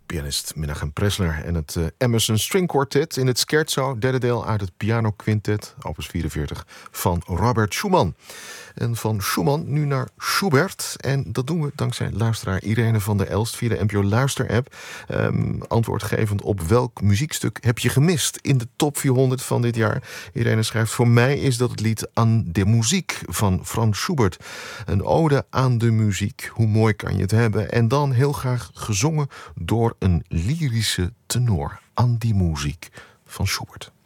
pianist Menachem Pressler en het Emerson String Quartet in het Scherzo, derde deel uit het Piano Quintet, opus 44 van Robert Schumann. En van Schumann nu naar Schubert. En dat doen we dankzij luisteraar Irene van der Elst via de NPO Luister-app. Antwoordgevend op welk muziekstuk heb je gemist in de top 400 van dit jaar? Irene schrijft: voor mij is dat het lied An der Musik van Franz Schubert. Een ode aan de muziek. Hoe mooi kan je het hebben? En dan heel graag gezongen door een lyrische tenor. An die Musik van Schubert.